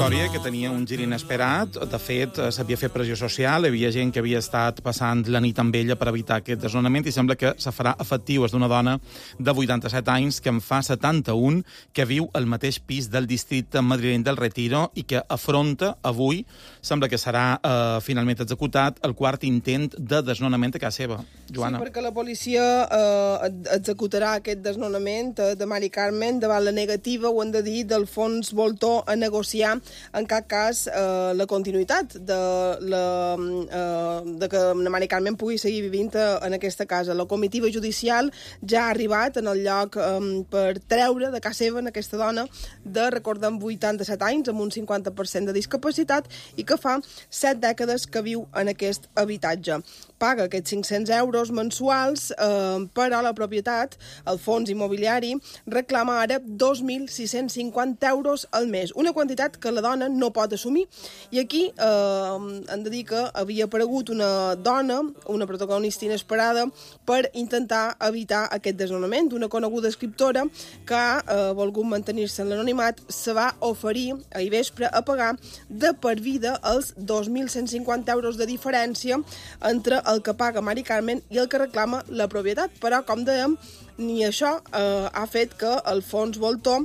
història que tenia un gir inesperat. De fet, s'havia fet pressió social, hi havia gent que havia estat passant la nit amb ella per evitar aquest desnonament i sembla que se farà efectiu. És d'una dona de 87 anys que en fa 71, que viu al mateix pis del districte madrileny del Retiro i que afronta avui, sembla que serà finalment executat, el quart intent de desnonament a casa seva. Joana. Sí, perquè la policia executarà aquest desnonament de Mari Carmen davant la negativa, ho han de dir, del fons Voltor a negociar en cap cas la continuïtat de que la Mari Carmen pugui seguir vivint en aquesta casa. La comitiva judicial ja ha arribat en el lloc per treure de casa seva en aquesta dona de, recordem, 87 anys, amb un 50% de discapacitat i que fa 7 dècades que viu en aquest habitatge. Paga aquests 500 euros mensuals, però la propietat, el fons immobiliari, reclama ara 2.650 euros al mes, una quantitat que la dona no pot assumir. I aquí hem de dir que havia aparegut una dona, una protagonista inesperada, per intentar evitar aquest desnonament. Una coneguda escriptora que ha volgut mantenir-se en l'anonimat se va oferir ahir vespre a pagar de per vida els 2.150 euros de diferència entre el que paga Mari Carmen i el que reclama la propietat. Però, com dèiem, ni això ha fet que el fons Voltor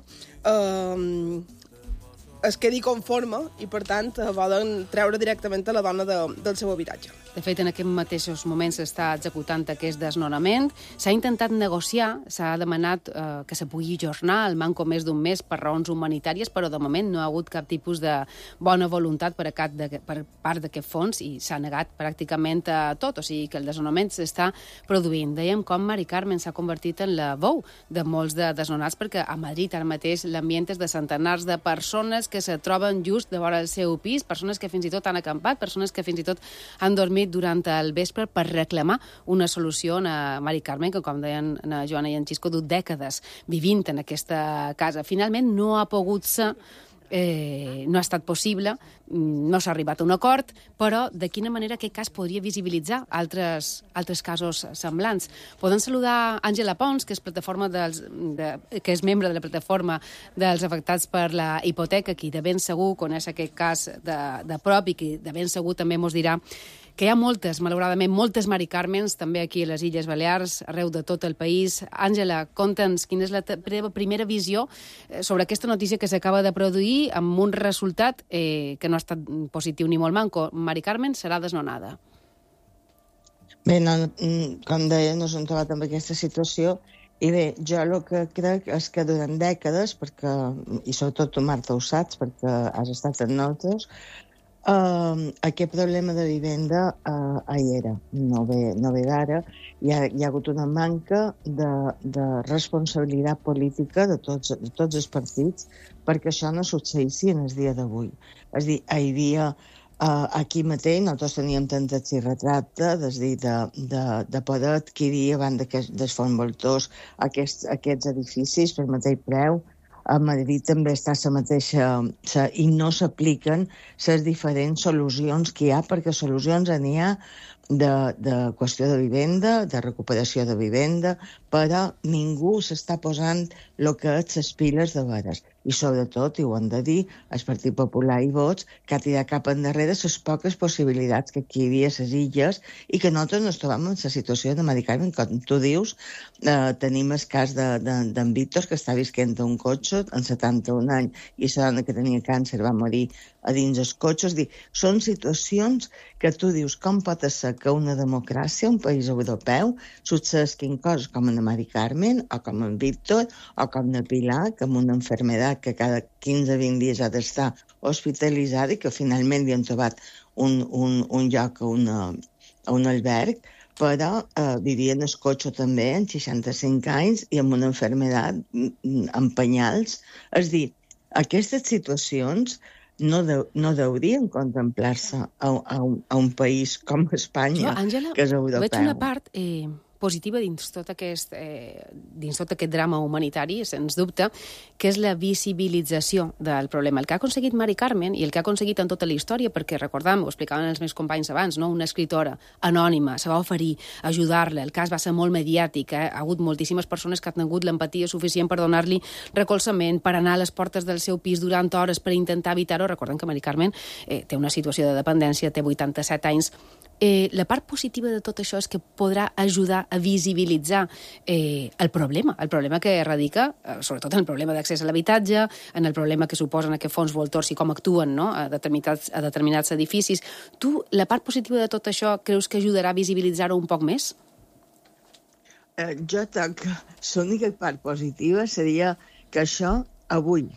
es quedi conforme i, per tant, volen treure directament a la dona del seu habitatge. De fet, en aquests mateixos moments s'està executant aquest desnonament. S'ha intentat negociar, s'ha demanat que se pugui ajornar el manco més d'un mes per raons humanitàries, però de moment no ha hagut cap tipus de bona voluntat per part d'aquest fons i s'ha negat pràcticament a tot, o sigui que el desnonament s'està produint. Dèiem com Mari Carmen s'ha convertit en la veu de molts de desnonats, perquè a Madrid ara mateix l'ambient és de centenars de persones que se troben just de vora el seu pis, persones que fins i tot han acampat, persones que fins i tot han dormit durant el vespre per reclamar una solució a Mari Carmen, que, com deien a Joana i en Xisco, du dècades vivint en aquesta casa. Finalment no ha pogut ser, no ha estat possible, no s'ha arribat a un acord, però de quina manera aquest cas podria visibilitzar altres casos semblants. Podem saludar Àngela Pons, que és membre de la plataforma dels afectats per la hipoteca, qui de ben segur coneix aquest cas de prop i qui de ben segur també ens dirà que hi ha moltes, malauradament, moltes Mari Carmens, també aquí a les Illes Balears, arreu de tot el país. Àngela, conta'ns quina és la teva primera visió sobre aquesta notícia que s'acaba de produir amb un resultat que no ha estat positiu ni molt manco. Mari Carmen serà desnonada. Bé, com deia, no s'han trobat amb aquesta situació i bé, jo el que crec és que durant dècades, i sobretot tu, Marta, ho saps, perquè has estat en nosaltres, aquest problema de vivenda hi era, no ve d'ara. Hi ha hagut una manca de responsabilitat política de tots els partits perquè això no succeïssi en el dia d'avui. És a dir, hi havia aquí mateix, nosaltres teníem tantes i retractes, és a dir, de poder adquirir abans dels fons voltors aquests edificis per mateix preu. A Madrid també està la mateixa i no s'apliquen les diferents solucions que hi ha, perquè solucions n'hi ha de qüestió de vivenda, de recuperació de vivenda, però ningú s'està posant el que és les piles de veres. I sobretot, i ho hem de dir, el Partit Popular i Vots, que ha tirat cap endarrere les poques possibilitats que aquí hi havia a les illes i que nosaltres ens trobem en la situació de Mari Carmen. Com tu dius, tenim el cas d'en Víctor, que està visquent a un cotxe en 71 anys i la dona que tenia càncer va morir a dins els cotxes. Són situacions que tu dius, com pot ser que una democràcia, un país europeu, succedisquin coses com en Mari Carmen, o com en Víctor, o com en Pilar, que amb una malaltia que cada 15-20 dies ha d'estar hospitalitzada i que finalment li han trobat un lloc a un alberg, però vivia en el cotxe també, amb 65 anys, i amb una malaltia amb penyals. És a dir, aquestes situacions no deurien contemplar-se a un país com Espanya, Àngela, que és europeu. veig una part positiva dins tot aquest drama humanitari, sens dubte, que és la visibilització del problema. El que ha aconseguit Mari Carmen i el que ha aconseguit en tota la història, perquè recordem, ho explicaven els meus companys abans, no? Una escritora anònima se va oferir a ajudar-la, el cas va ser molt mediàtic, ha hagut moltíssimes persones que han tingut l'empatia suficient per donar-li recolzament, per anar a les portes del seu pis durant hores per intentar evitar-ho. Recordem que Mari Carmen té una situació de dependència, té 87 anys. La part positiva de tot això és que podrà ajudar a visibilitzar el problema que radica, sobretot en el problema d'accés a l'habitatge, en el problema que suposen aquests fons voltors i com actuen, no?, a determinats edificis. Tu, la part positiva de tot això, creus que ajudarà a visibilitzar-ho un poc més? Jo crec que l'única part positiva seria que això avui,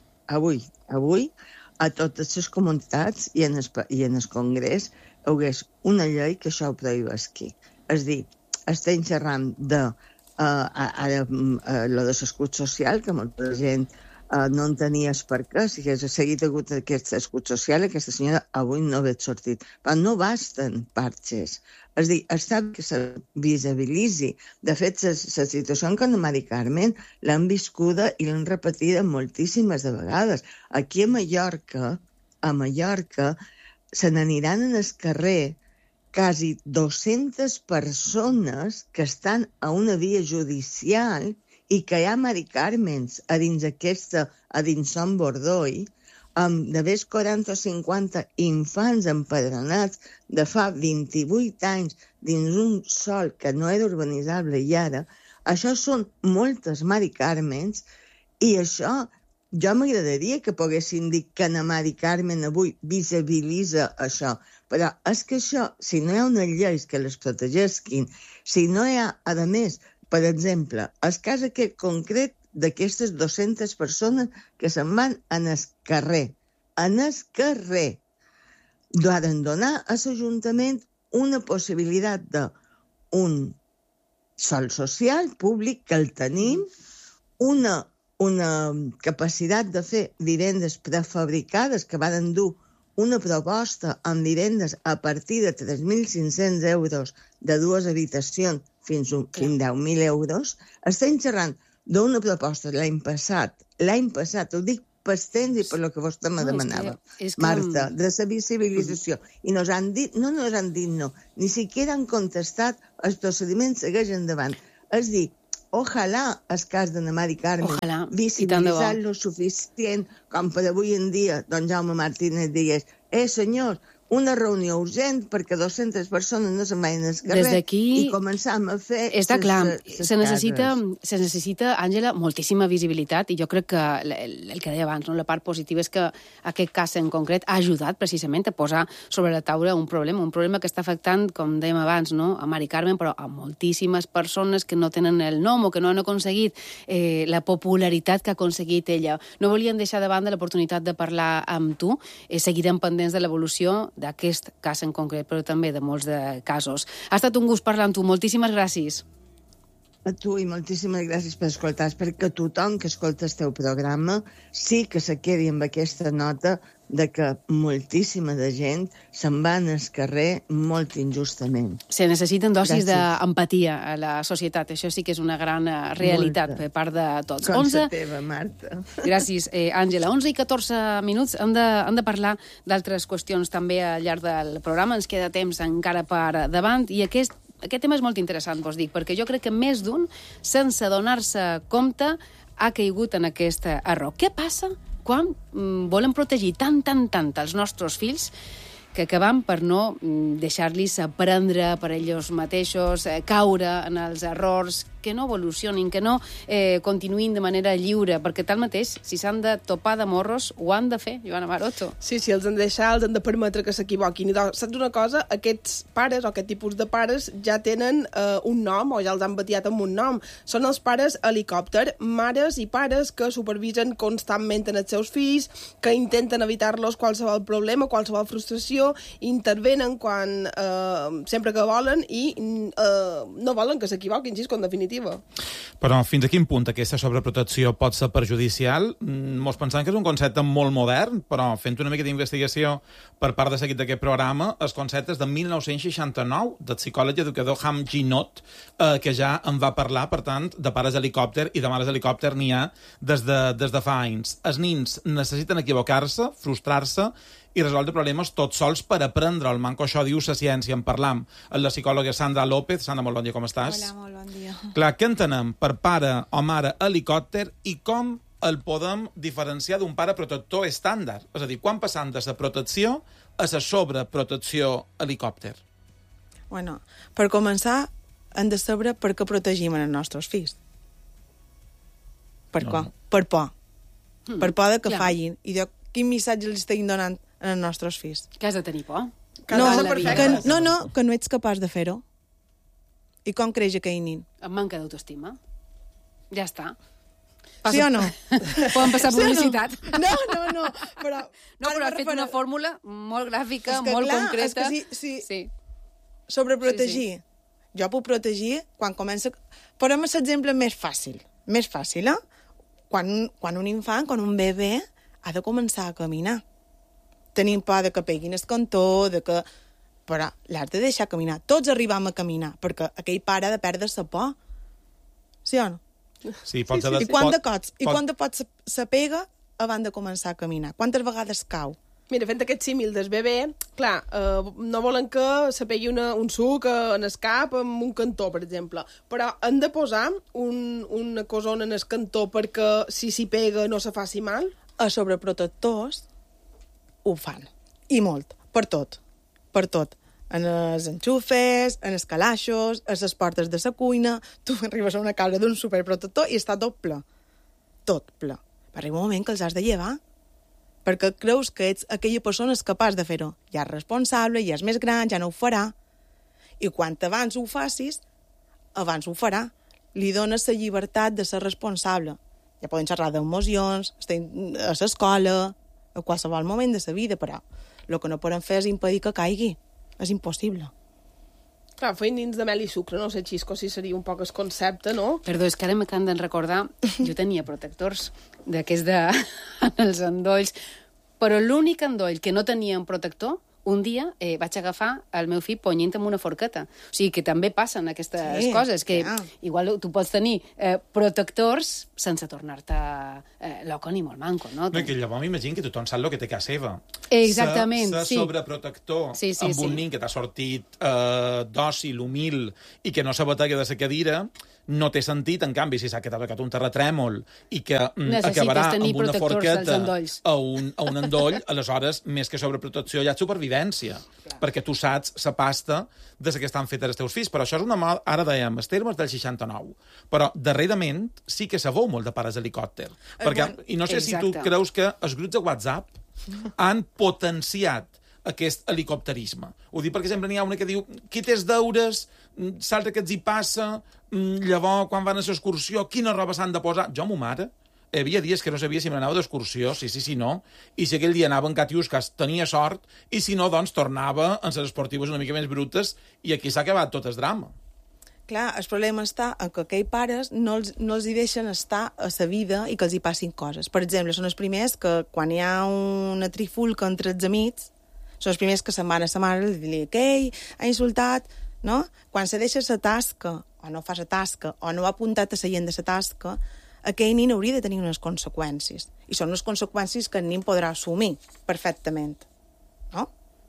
a totes les comunitats i en el Congrés hi hagués una llei que això ho prohibeixi. És a dir, estem xerrant de lo de l'escut social, que molta gent no en tenies per què. Si hagués seguit hagut aquest escut social, aquesta senyora avui no hauria sortit. Però no basten parxes. És a dir, està que se visibilitzi. De fet, la situació en Mari Carmen l'han viscuda i l'han repetida moltíssimes de vegades. Aquí a Mallorca, se n'aniran en el carrer quasi 200 persones que estan a una via judicial i que hi ha Mari Carmens a dins Son Bordoi, amb de més 40 o 50 infants empadronats de fa 28 anys dins un sòl que no era urbanitzable i ara. Això són moltes Mari Carmens i això jo m'agradaria que poguessin dir que la Mari Carmen avui visibilitza això, però és que això, si no hi ha unes lleis que les protegesquin, si no hi ha, a més, per exemple, el cas aquest concret d'aquestes 200 persones que se'n van en el carrer, donen donar a l'Ajuntament una possibilitat d'un sòl social públic que el tenim, una capacitat de fer vivendes prefabricades que van dur una proposta amb vivendes a partir de 3.500 euros de dues habitacions fins a 10.000 euros. Estem xerrant d'una proposta l'any passat, ho dic per temps i per el que vostè me demanava, Marta, de la visibilització. I no, ni siquiera han contestat, els procediments segueixen endavant. És dir, ojalà el cas de la Mari Carmen visibilitzar lo suficient com per avui en dia don Jaume Martínez digués senyors, una reunió urgent perquè 200 persones no se'n vagin al carrer i començam a fer... Està clar, se necessita, Àngela, moltíssima visibilitat i jo crec que el que deia abans, la part positiva és que aquest cas en concret ha ajudat precisament a posar sobre la taula un problema que està afectant, com dèiem abans, a Mari Carmen, però a moltíssimes persones que no tenen el nom o que no han aconseguit la popularitat que ha aconseguit ella. No volíem deixar de banda l'oportunitat de parlar amb tu, seguirem pendents de l'evolució d'aquest cas en concret, però també de molts de casos. Ha estat un gust parlar amb tu. Moltíssimes gràcies. A tu i moltíssimes gràcies per escoltar, perquè tothom que escolta el teu programa sí que se quedi amb aquesta nota de que moltíssima de gent se'n va al carrer molt injustament. Se necessiten dosis d'empatia a la societat. Això sí que és una gran realitat per part de tots. Com la teva, Marta. Gràcies, Àngela. 11 i 14 minuts. Hem de parlar d'altres qüestions també al llarg del programa. Ens queda temps encara per davant i aquest tema és molt interessant, vos dic, perquè jo crec que més d'un, sense donar-se compte, ha caigut en aquest error. Què passa quan volem protegir tant els nostres fills que acabam per no deixar-los aprendre per ells mateixos, caure en els errors, que no evolucionin, que no continuïn de manera lliure, perquè tal mateix, si s'han de topar de morros, ho han de fer, Joana Maroto. Sí, els han de deixar, els han de permetre que s'equivoquin. I saps una cosa? Aquests pares, o aquest tipus de pares, ja tenen un nom, o ja els han batiat amb un nom. Són els pares helicòpter, mares i pares que supervisen constantment en els seus fills, que intenten evitar-los qualsevol problema, qualsevol frustració, intervenen sempre que volen i no volen que s'equivoquin, com definitivament cognitiva. Però fins a quin punt aquesta sobreprotecció pot ser perjudicial? Mos pensem que és un concepte molt modern, però fent una mica d'investigació per part de seguit d'aquest programa, el concepte és de 1969, del psicòleg i educador Ham Ginott, que ja en va parlar, per tant, de pares helicòpter, i de mares helicòpter n'hi ha des de fa anys. Els nins necessiten equivocar-se, frustrar-se i resoldre problemes tots sols per aprendre. El manco això diu la ciència. En parlam amb la psicòloga Sandra López. Sandra, molt bon dia, com estàs? Hola, molt bon dia. Clar, què entenem per pare o mare helicòpter i com el podem diferenciar d'un pare protector estàndard? És a dir, quan passam de la protecció a la sobreprotecció helicòpter? Bueno, per començar, hem de saber per què protegim els nostres fills. Per què? Per por. Per por de que fallin. I de quin missatge els estem donant als nostres fills? Que has de tenir por. Que no ets capaç de fer-ho. I com creix aquell nin? Amb manca d'autoestima. Ja està. Sí o no? Poden passar publicitat. No, però... No, però has fet una fòrmula molt gràfica, molt concreta. Sí. Sobreprotegir. Sí. Jo puc protegir quan comença... Posem l'exemple més fàcil, Quan un infant, quan un bebè, ha de començar a caminar. Tenim por de que peguin el cantó, però l'has de deixar caminar. Tots arribam a caminar, perquè aquell pare ha de perdre la por. Sí o no? Sí. I quant de cops se pega abans de començar a caminar? Quantes vegades cau? Mira, fent aquest símil del bebè, clar, no volen que se pegui un suc en el cap amb un cantó, per exemple, però han de posar una cosona en el cantó perquè si s'hi pega no se faci mal? Els sobreprotectors ho fan, i molt, per tot. En els enxufes, en els calaixos, a les portes de la cuina, tu arribes a una casa d'un superprotector i està tot ple. Tot ple. Arriba un moment que els has de llevar, perquè creus que ets aquella persona capaç de fer-ho. Ja és responsable, ja és més gran, ja no ho farà. I quan abans ho facis, abans ho farà. Li dones la llibertat de ser responsable. Ja poden xerrar d'emocions, a l'escola, a qualsevol moment de la vida, però el que no poden fer és impedir que caigui. És impossible. Clar, feien nins de mel i sucre, no sé, Xisco, si seria un poc el concepte, no? Perdó, és que ara m'acaben de recordar, jo tenia protectors d'aquests en els endolls, però l'únic endoll que no tenia un protector, un dia vaig agafar el meu fill ponyent amb una forqueta. O sigui, que també passen aquestes coses, que igual tu pots tenir protectors sense tornar-te loco ni molt manco, no? No, que llavors m'imagino que tothom sap el que té a casa seva. Exactament, sí. Ser sobreprotector amb un nin que t'ha sortit dòcil, humil, i que no s'abatega de la cadira, no té sentit. En canvi, si s'ha quedat un terratrèmol i que acabarà amb una forqueta a un endoll, aleshores, més que sobreprotecció, hi ha supervivència, perquè tu saps la pasta de la que estan fetes els teus fills. Però això és una mal, ara dèiem, els termes del 69. Però, darrerament, sí que se veu molt de pares helicòpter. I no sé si tu creus que els grups de WhatsApp han potenciat aquest helicòpterisme. Ho dic perquè sempre n'hi ha una que diu qui té els deures, l'altre que els hi passa, llavors, quan van a l'excursió, quina roba s'han de posar? Jo, ma mare, hi havia dies que no sabia si m'anava d'excursió, sí, no, i si aquell dia anava en Catiuscas tenia sort, i si no, doncs tornava en les esportives una mica més brutes, i aquí s'ha acabat tot el drama. Clar, el problema està en que aquells pares no els hi deixen estar a la vida i que els hi passin coses. Per exemple, són els primers que, quan hi ha una trifulca entre els amics, són els primers que se'n van a sa mare i li diuen aquell ha insultat, no? Quan se deixa la tasca, o no fa la tasca, o no ha apuntat a la gent de la tasca, aquell nin hauria de tenir unes conseqüències. I són unes conseqüències que el nin podrà assumir perfectament, no?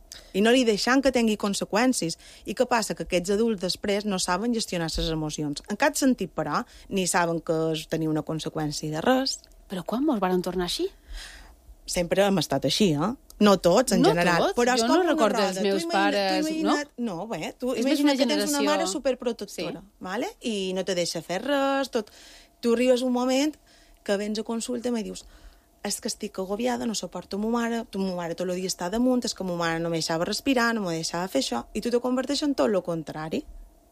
I no li deixant que tingui conseqüències. I què passa? Que aquests adults després no saben gestionar les emocions. En cap sentit, però, ni saben que tenia una conseqüència de res. Però quan mos van tornar així? Sempre hem estat així, No tots, en general. No tots? Però jo no recordo els meus pares, no? No, bé, tu imagina que tens una mare superprotectora, ¿vale? I no te deixa fer res, tot. Tu arribes un moment que vens a consulta i me dius és que estic agobiada, no suporto ma mare tot el dia està damunt, és que ma mare no me deixava respirar, no me deixava fer això, i tu te converteixes en tot el contrari.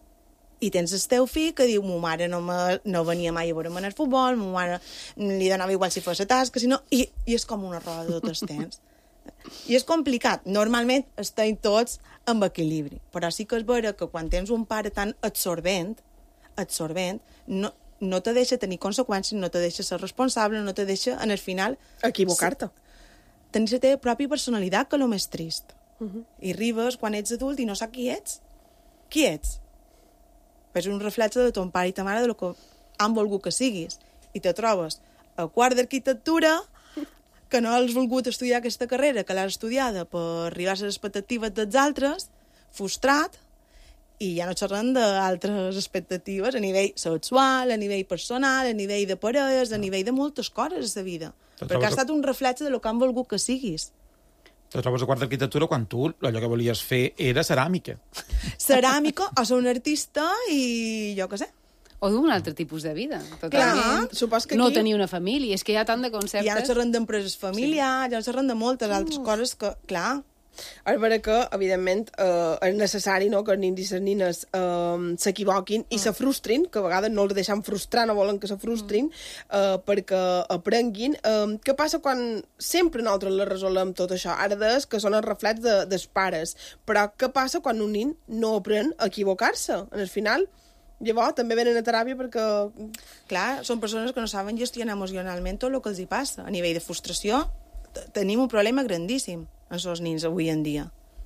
I tens el teu fill que diu ma mare no venia mai a veure'm al futbol, ma mare li donava igual si fos a tasca, i és com una roda de tots els temps. I és complicat. Normalment estem tots amb equilibri, però sí que és vera que quan tens un pare tan absorbent, absorbent, no te deixa tenir conseqüències, no te deixa ser responsable, no te deixa, en el final... Equivocar-te. Tenir la teva pròpia personalitat, que és el més trist. I arribes quan ets adult i no saps qui ets. Qui ets? És un reflexe de ton pare i ta mare de lo que han volgut que siguis. I te trobes a quart d'arquitectura, que no has volgut estudiar aquesta carrera, que l'has estudiada per arribar a les expectatives dels altres, frustrat, i ja no xerrem d'altres expectatives a nivell sexual, a nivell personal, a nivell de parelles, a nivell de moltes coses a la vida. Perquè ha estat un reflexe de lo que han volgut que siguis. Te trobes a quart d'arquitectura quan tu allò que volies fer era ceràmica. Ceràmica, o ser un artista i jo què sé. O d'un altre tipus de vida. Clar, supos que aquí... No tenir una família, és que hi ha tant de conceptes... Ja no xerrem d'empreses familiars, ja no xerrem de moltes altres coses que, clar... És vera que, evidentment, és necessari que els nins i les nines s'equivoquin i se frustrin, que a vegades no els deixem frustrar, no volen que se frustrin, perquè aprenguin. Què passa quan sempre nosaltres la resolem tot això? Ara des que són els reflets dels pares. Però què passa quan un nin no aprèn a equivocar-se? En el final, llavors també venen a teràpia perquè... Clar, són persones que no saben gestionar emocionalment tot el que els hi passa. A nivell de frustració, tenim un problema grandíssim amb els nins avui en dia.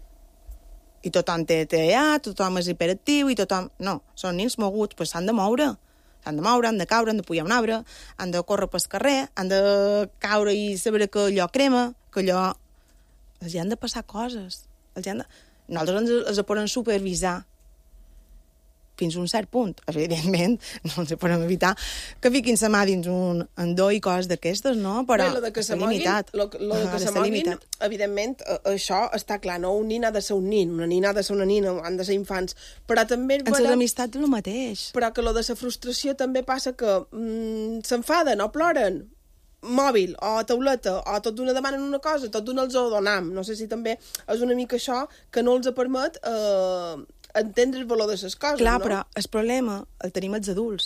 I tothom té TEA, tothom és hiperactiu i tothom... No, són nins moguts, doncs s'han de moure. S'han de moure, han de caure, han de pujar un arbre, han de córrer pel carrer, han de caure i saber que allò crema, que allò... Els hi han de passar coses. Nosaltres els podem supervisar fins a un cert punt. Evidentment, no ens podem evitar que fiquin sa mà dins un endó i coses d'aquestes, no? Però està limitat. Lo de que se moguin, evidentment, això està clar, no? Un nin ha de ser un nin, una nina ha de ser una nina, han de ser infants, però també... En les amistats és el mateix. Però que lo de la frustració també passa que s'enfaden o ploren, mòbil o tauleta, o tot d'una demanen una cosa, tot d'una els ho donam. No sé si també és una mica això que no els permet entendre el valor de les coses, clar, no? Però el problema el tenim els adults.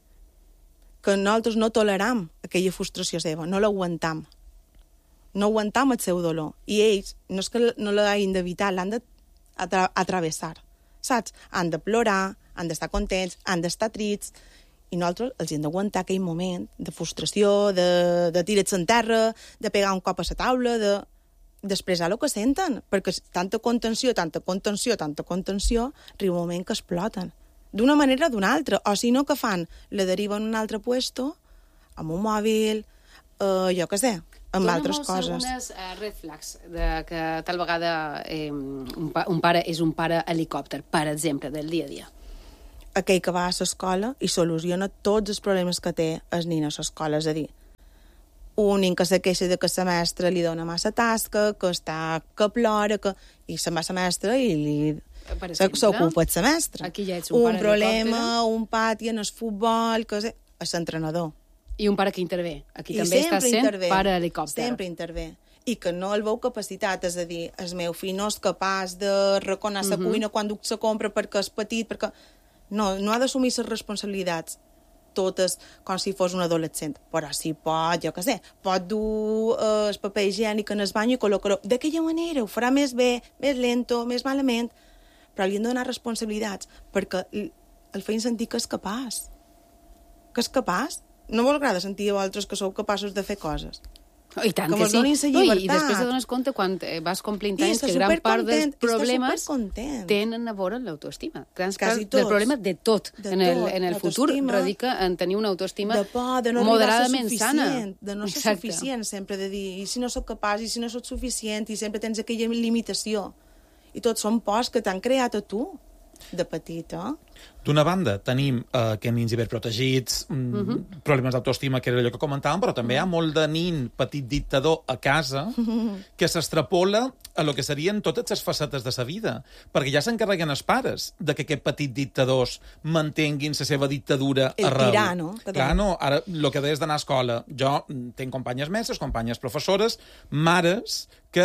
Que nosaltres no toleram aquella frustració seva, no l'aguantam. No aguantam el seu dolor. I ells, no és que no l'hagin d'evitar, l'han d'atravessar. Saps? Han de plorar, han d'estar contents, han d'estar trits, i nosaltres els hem d'aguantar aquell moment de frustració, de tirar-se en terra, de pegar un cop a la taula, d'expressar el que senten, perquè tanta contenció, arriba un moment que exploten. D'una manera o d'una altra, o si no, que fan? La deriven a un altre puesto, amb un mòbil, jo què sé, amb altres coses. Dóna-mos algunes red flags de que tal vegada un pare és un pare helicòpter, per exemple, del dia a dia. Aquell que va a l'escola i soluciona tots els problemes que té el nin a l'escola, és a dir, un nin que se queixa de que la mestra li dona massa tasca, que plora, i se'n va la mestra i s'ocupa de la mestra. Aquí ja ets un problema, un pati en el futbol, que és l'entrenador. I un pare que intervé. Aquí també està sent pare helicòpter. Sempre intervé. I que no el veu capacitat, és a dir, el meu fill no és capaç de reconar la cuina quan duc la compra perquè és petit, perquè... No ha d'assumir les responsabilitats totes com si fos un adolescent, però si pot, jo què sé, pot dur el paper higiènic en el bany i col·locar-ho d'aquella manera, ho farà més bé, més lento, més malament, però li han de donar responsabilitats perquè el feien sentir que és capaç. Que és capaç. No vos agrada sentir a vosaltres que sou capaços de fer coses? I tant que sí. I després te dones compte, quan vas complint anys, que gran part dels problemes tenen a veure amb l'autoestima. Gran part del problema de tot en el futur radica en tenir una autoestima moderadament sana. De no ser suficient, sempre de dir, i si no sóc capaç, i si no sóc suficient, i sempre tens aquella limitació. I tots són pors que t'han creat a tu, de petit, D'una banda, tenim que nins hiperprotegits, problemes d'autoestima, que era allò que comentàvem, però també hi ha molt de nin petit dictador a casa que s'extrapola a lo que serien totes les facetes de sa vida, perquè ja s'encarreguen els pares de que aquests petits dictadors mantenguin la seva dictadura arreu. El tirano. Clar, no, ara, el que deies d'anar a escola, jo tinc companyes mestres, companyes professores, mares que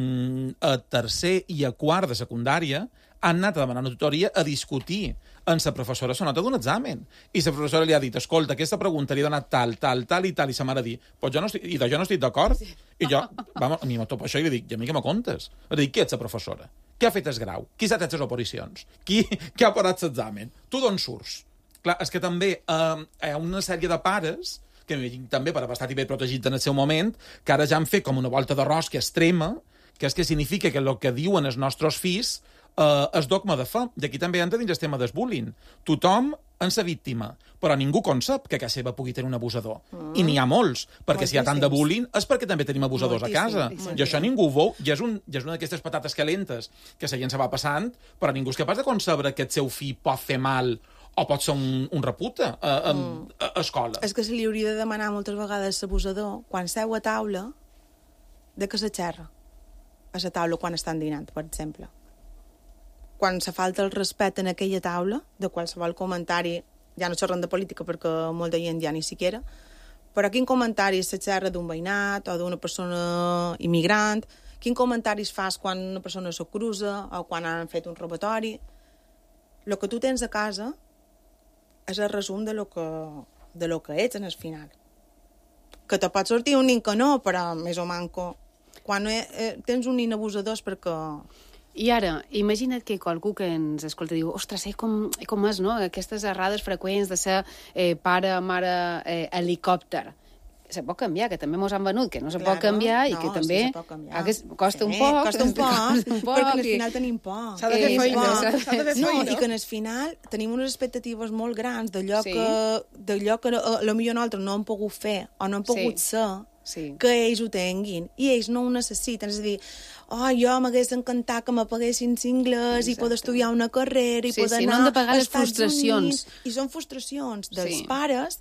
a tercer i a quart de secundària han anat a demanar una tutoria a discutir amb la professora la nota d'un examen. I la professora li ha dit, escolta, aquesta pregunta li ha donat tal, i sa mare dir, pues jo no estic d'acord. Sí. I jo, a mi m'ho això i li dic, i a mi què me contes? Li dic, qui ets la professora? Qui ha fet el grau? Qui s'ha tret les oposicions? Qui ha parat l'examen? Tu d'on surts? Clar, és que també hi ha una sèrie de pares que m'imagino també per haver estat ben protegits en el seu moment, que ara ja han fet com una volta de rosca extrema, que és que significa que el que diuen els nostres fills és dogma de fe. I aquí també entra dins el tema del bullying. Tothom en sa víctima, però ningú concep que a casa seva pugui tenir un abusador. I n'hi ha molts, perquè si hi ha tant de bullying és perquè també tenim abusadors a casa. I això ningú ho veu, i és una d'aquestes patates calentes que la gent se va passant, però ningú és capaç de concebre que el seu fill pot fer mal o pot ser un reputa a escola. És que se li hauria de demanar moltes vegades a l'abusador, quan seu a taula, de que se xerra a la taula quan estan dinant, per exemple. Quan se falta el respecte en aquella taula, de qualsevol comentari, ja no xerren de política perquè molta gent ja ni siquiera, però quin comentari se xerra d'un veïnat o d'una persona immigrant, quin comentaris fas quan una persona se cruza o quan han fet un robatori. El que tu tens a casa és el resum de lo que ets en el final. Que te pot sortir un nin que no, però més o manco. Quan tens un nin abusador és perquè... I ara, imagina't que qualcú que ens escolta diu, ostres, com és, no?, aquestes errades freqüents de ser pare, mare, helicòpter. Se pot canviar, que també mos han venut, que no se pot canviar i que també costa un poc. Costa un poc, perquè al final tenim por. S'ha de fer feina. No, i que al final tenim unes expectatives molt grans d'allò que potser nosaltres no hem pogut fer o no hem pogut ser, que ells ho tinguin, i ells no ho necessiten. És a dir, jo m'hagués encantat que me paguessin cingles i poder estudiar una carrera i poder anar no han de pagar als les frustracions. Units. I són frustracions dels pares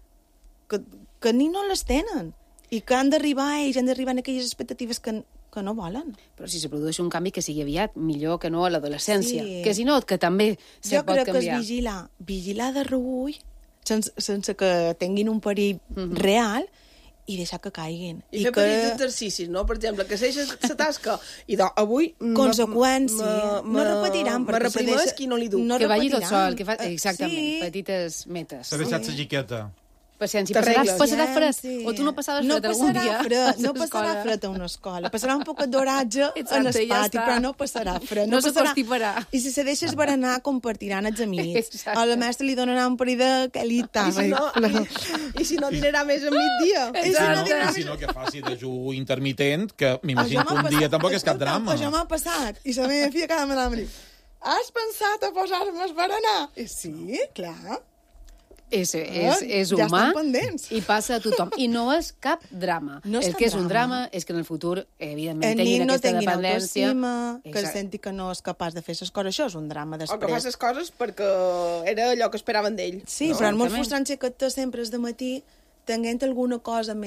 que ni no les tenen i que han d'arribar en aquelles expectatives que no volen. Però si se produeix un canvi que sigui aviat, millor que no a l'adolescència. Que si no, que també se pot canviar. Jo crec que és vigilar de reüll sense que tinguin un perill real i deixar que caiguin. I fer petits exercicis, no? Per exemple, que s'eix la tasca i avui... Conseqüència. No repetiran. Me reprimeix qui no li du. Que vagi tot sol, que fa... Exactament, petites metes. S'ha deixat la jiqueta. Paciència, passarà fred. O tu no passaràs fred algun dia. No passarà fred a una escola. Passarà un poc d'oratge en el pati, però no passarà fred. No se constiparà. I si se deixes berenar, compartiran els amics. A la mestra li donarà un perill de calitat. I si no dinarà més a migdia. I si no, que faci dejú intermitent, que m'imagino que un dia tampoc és cap drama. Això m'ha passat. I la meva filla cada vegada em diu, has pensat a posar-me a berenar? I sí, clar. És humà, ja estan pendents. I passa a tothom. I no és cap drama. El que és un drama és que en el futur, evidentment, tinguin aquesta dependència. Que senti que no és capaç de fer les coses. Això és un drama després. O que fa les coses perquè era allò que esperaven d'ell. Sí, però és molt frustrant ser que sempre és de matí tenint alguna cosa més